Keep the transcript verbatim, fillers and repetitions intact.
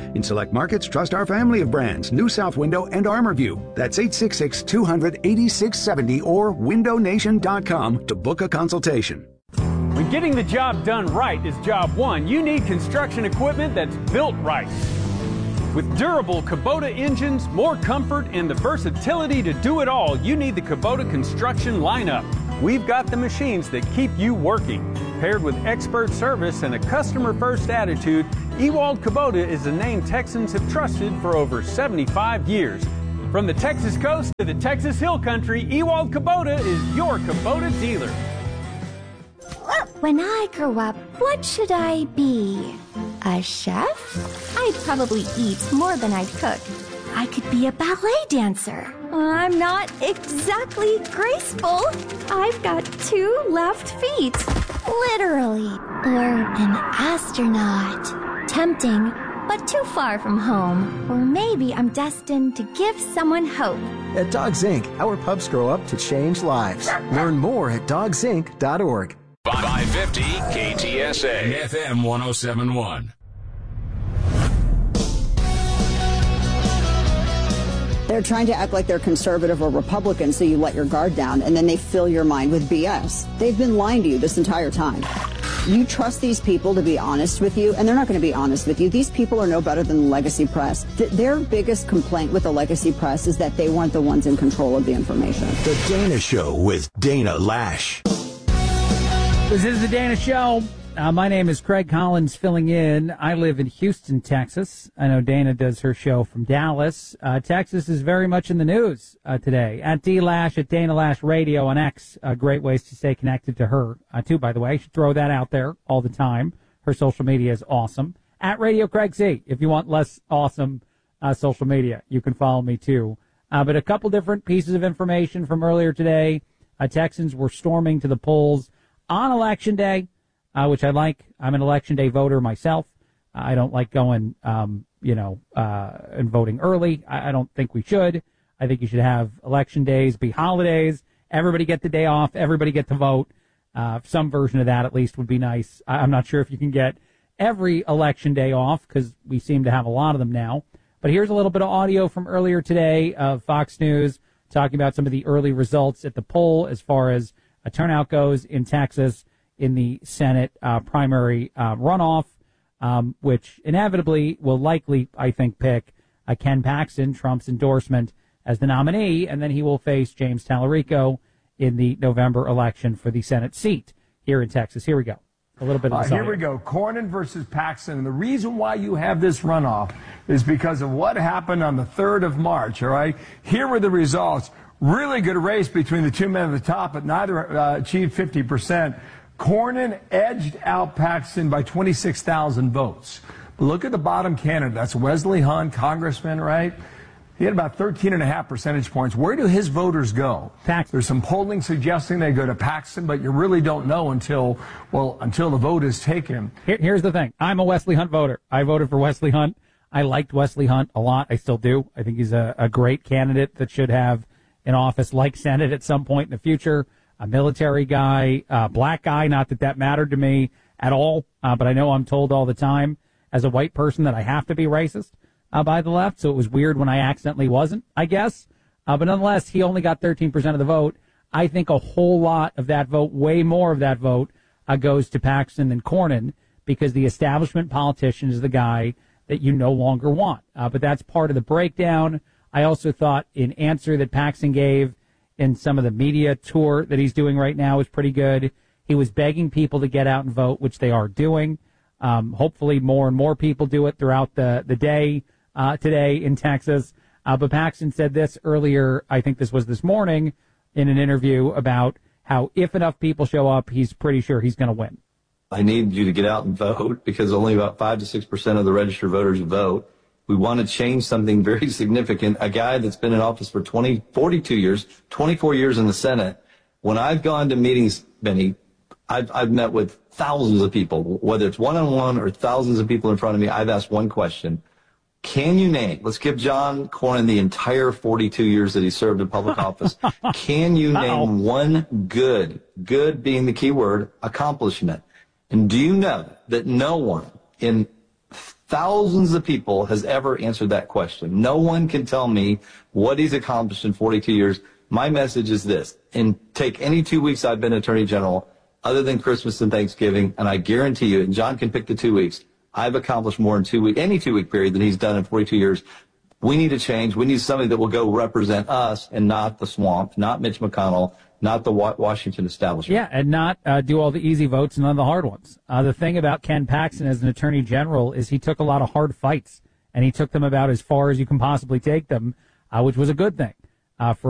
In select markets, trust our family of brands, New South Window and ArmorView. That's eight six six, two hundred, eighty-six seventy or window nation dot com to book a consultation. When getting the job done right is job one, you need construction equipment that's built right. With durable Kubota engines, more comfort, and the versatility to do it all, you need the Kubota construction lineup. We've got the machines that keep you working. Paired with expert service and a customer-first attitude, Ewald Kubota is a name Texans have trusted for over seventy-five years. From the Texas coast to the Texas Hill Country, Ewald Kubota is your Kubota dealer. When I grow up, what should I be? A chef? I'd probably eat more than I'd cook. I could be a ballet dancer. I'm not exactly graceful. I've got two left feet. Literally. Or an astronaut. Tempting, but too far from home. Or maybe I'm destined to give someone hope. At Dogs Incorporated, our pups grow up to change lives. Learn more at dogs inc dot org. five fifty K T S A F M one oh seven point one. They're trying to act like they're conservative or Republican, so you let your guard down, and then they fill your mind with B S. They've been lying to you this entire time. You trust these people to be honest with you, and they're not going to be honest with you. These people are no better than the legacy press. Th- their biggest complaint with the legacy press is that they weren't the ones in control of the information. The Dana Show with Dana Lash. This is the Dana Show. Uh, my name is Craig Collins, filling in. I live in Houston, Texas. I know Dana does her show from Dallas. Uh, Texas is very much in the news uh, today. At D Lash, at Dana Lash Radio on X. Uh, great ways to stay connected to her, uh, too, by the way. I should throw that out there all the time. Her social media is awesome. At Radio Craig Z, if you want less awesome uh, social media, you can follow me, too. Uh, but a couple different pieces of information from earlier today. Uh, Texans were storming to the polls on Election Day. Uh, which I like. I'm an Election Day voter myself. Uh, I don't like going, um, you know, uh, and voting early. I, I don't think we should. I think you should have Election Days be holidays. Everybody get the day off. Everybody get to vote. Uh, some version of that at least would be nice. I, I'm not sure if you can get every Election Day off because we seem to have a lot of them now. But here's a little bit of audio from earlier today of Fox News talking about some of the early results at the poll as far as a turnout goes in Texas in the Senate uh, primary uh, runoff, um, which inevitably will likely, I think, pick uh, Ken Paxton, Trump's endorsement, as the nominee, and then he will face James Tallarico in the November election for the Senate seat here in Texas. Here we go. A little bit of uh, Here we go. Cornyn versus Paxton. And the reason why you have this runoff is because of what happened on the third of March, all right? Here were the results. Really good race between the two men at the top, but neither uh, achieved fifty percent. Cornyn edged out Paxton by twenty-six thousand votes. But look at the bottom candidate. That's Wesley Hunt, congressman, right? He had about thirteen and a half percentage points. Where do his voters go? Paxton. There's some polling suggesting they go to Paxton, but you really don't know until, well, until the vote is taken. Here, here's the thing. I'm a Wesley Hunt voter. I voted for Wesley Hunt. I liked Wesley Hunt a lot. I still do. I think he's a, a great candidate that should have an office like Senate at some point in the future. A military guy, a black guy, not that that mattered to me at all, uh, but I know I'm told all the time as a white person that I have to be racist uh, by the left, so it was weird when I accidentally wasn't, I guess. Uh, but nonetheless, he only got thirteen percent of the vote. I think a whole lot of that vote, way more of that vote, uh, goes to Paxton than Cornyn because the establishment politician is the guy that you no longer want. Uh, but that's part of the breakdown. I also thought an answer that Paxton gave in some of the media tour that he's doing right now is pretty good. He was begging people to get out and vote, which they are doing. Um, hopefully more and more people do it throughout the, the day uh, today in Texas. Uh, but Paxton said this earlier, I think this was this morning, in an interview about how if enough people show up, he's pretty sure he's going to win. I need you to get out and vote because only about five to six percent of the registered voters vote. We want to change something very significant. A guy that's been in office for twenty, forty-two years, twenty-four years in the Senate. When I've gone to meetings, Benny, I've, I've met with thousands of people, whether it's one-on-one or thousands of people in front of me. I've asked one question. Can you name, let's give John Cornyn the entire forty-two years that he served in public office. Can you name one good, good being the key word, accomplishment? And do you know that no one in thousands of people has ever answered that question. No one can tell me what he's accomplished in forty-two years. My message is this. And take any two weeks I've been Attorney General, other than Christmas and Thanksgiving, and I guarantee you, and John can pick the two weeks, I've accomplished more in two weeks, any two-week period than he's done in forty-two years. We need a change. We need somebody that will go represent us and not the swamp, not Mitch McConnell, not the Washington establishment. Yeah, and not uh, do all the easy votes and none of the hard ones. Uh, the thing about Ken Paxton as an attorney general is he took a lot of hard fights, and he took them about as far as you can possibly take them, uh, which was a good thing uh, for